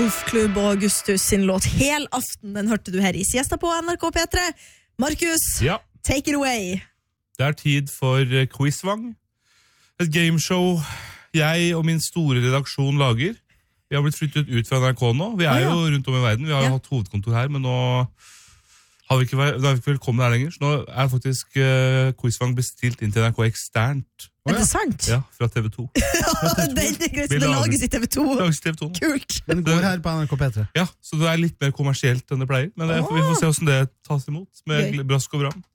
Golfklubb og Augustus sin låt Helaften, den hørte du her i siesta på NRK P3. Markus, take it away. Det tid for Quizvang. Et gameshow jeg og min store redaksjon lager. Vi har blitt flyttet ut fra NRK nå. Vi jo rundt om i verden. Vi har jo hatt hovedkontor her, men nå har vi ikke vært velkommen her lenger. Så nå faktisk Quizvang bestilt inn til NRK eksternt. Det sant? Ja, fra TV2. Det lages i TV2. Kult. Den går her på NRK P3. Ja, så det litt mer kommersielt enn det pleier. Men vi får se hvordan det tas imot med brask og bram.